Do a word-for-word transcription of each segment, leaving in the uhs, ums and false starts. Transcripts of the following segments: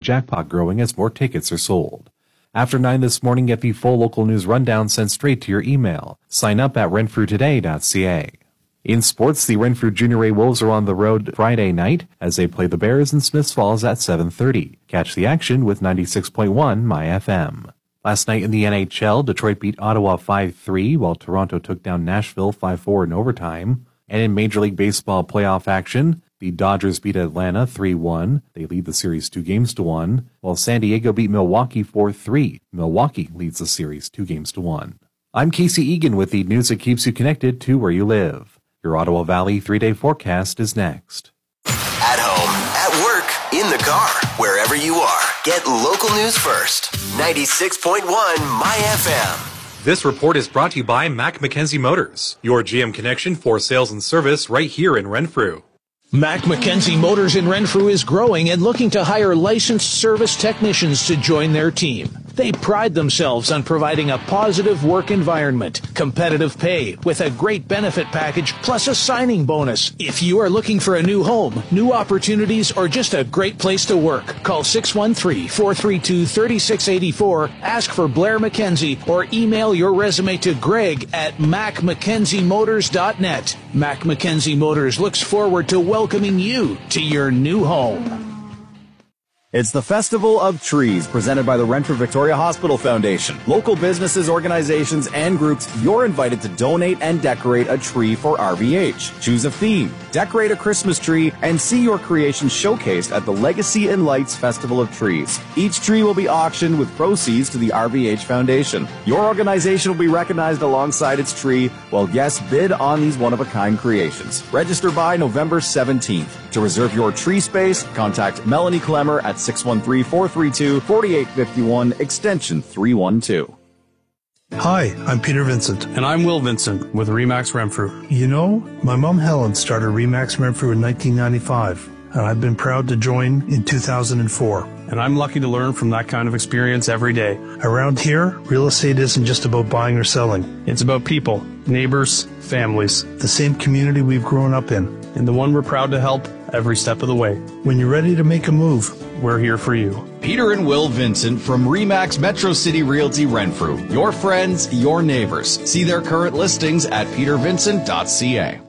jackpot growing as more tickets are sold. After nine this morning, get the full local news rundown sent straight to your email. Sign up at renfrew today dot c a. In sports, the Renfrew Junior A Wolves are on the road Friday night as they play the Bears in Smiths Falls at seven thirty. Catch the action with ninety-six point one My F M. Last night in the N H L, Detroit beat Ottawa five three, while Toronto took down Nashville five four in overtime. And in Major League Baseball playoff action, the Dodgers beat Atlanta three one. They lead the series two games to one, while San Diego beat Milwaukee four three. Milwaukee leads the series two games to one. I'm Casey Egan with the news that keeps you connected to where you live. Your Ottawa Valley three-day forecast is next. At home, at work, in the car, wherever you are, get local news first. ninety-six point one My F M. This report is brought to you by Mac McKenzie Motors, your G M connection for sales and service right here in Renfrew. Mac McKenzie Motors in Renfrew is growing and looking to hire licensed service technicians to join their team. They pride themselves on providing a positive work environment, competitive pay, with a great benefit package, plus a signing bonus. If you are looking for a new home, new opportunities, or just a great place to work, call six one three, four three two, three six eight four, ask for Blair McKenzie, or email your resume to Greg at mac mckenzie motors dot net. Mac McKenzie Motors looks forward to welcoming you to your new home. It's the Festival of Trees, presented by the Renfrew Victoria Hospital Foundation. Local businesses, organizations, and groups, you're invited to donate and decorate a tree for R V H. Choose a theme, decorate a Christmas tree, and see your creation showcased at the Legacy and Lights Festival of Trees. Each tree will be auctioned with proceeds to the R V H Foundation. Your organization will be recognized alongside its tree, while guests bid on these one-of-a-kind creations. Register by November seventeenth. To reserve your tree space, contact Melanie Klemmer at six one three, four three two, four eight five one, extension three one two. Hi, I'm Peter Vincent. And I'm Will Vincent with Remax Renfrew. You know, my mom Helen started Remax Renfrew in nineteen ninety-five, and I've been proud to join in two thousand four. And I'm lucky to learn from that kind of experience every day. Around here, real estate isn't just about buying or selling. It's about people, neighbors, families. The same community we've grown up in. And the one we're proud to help every step of the way. When you're ready to make a move, we're here for you. Peter and Will Vincent from Remax Metro City Realty Renfrew. Your friends, your neighbors. See their current listings at peter vincent dot c a.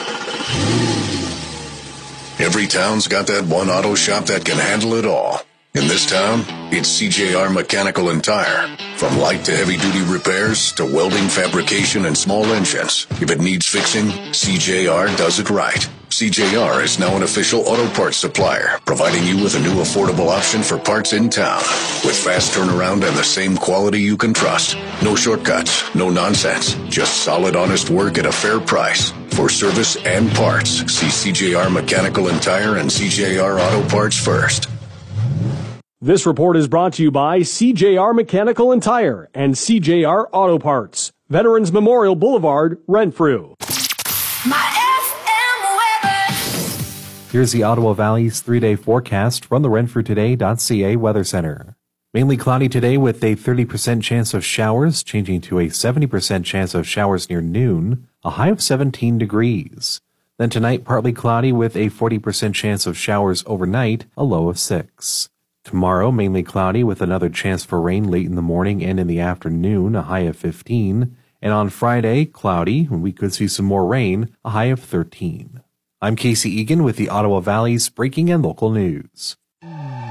Every town's got that one auto shop that can handle it all. In this town, it's C J R Mechanical and Tire. From light to heavy-duty repairs to welding, fabrication, and small engines. If it needs fixing, C J R does it right. C J R is now an official auto parts supplier, providing you with a new affordable option for parts in town. With fast turnaround and the same quality you can trust. No shortcuts, no nonsense. Just solid, honest work at a fair price. For service and parts, see C J R Mechanical and Tire and C J R Auto Parts first. This report is brought to you by C J R Mechanical and Tire and C J R Auto Parts. Veterans Memorial Boulevard, Renfrew. My F M weather. Here's the Ottawa Valley's three-day forecast from the renfrew today dot c a Weather Center. Mainly cloudy today with a thirty percent chance of showers, changing to a seventy percent chance of showers near noon, a high of seventeen degrees. Then tonight, partly cloudy with a forty percent chance of showers overnight, a low of six. Tomorrow, mainly cloudy with another chance for rain late in the morning and in the afternoon, a high of fifteen. And on Friday, cloudy, and we could see some more rain, a high of thirteen. I'm Casey Egan with the Ottawa Valley's breaking and local news.